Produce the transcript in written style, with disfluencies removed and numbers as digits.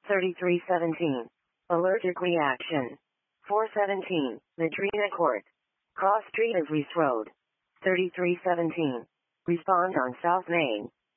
3317. Allergic reaction. 417. Madrina Court. Cross Street of Reese Road. 3317. Respond on South Main.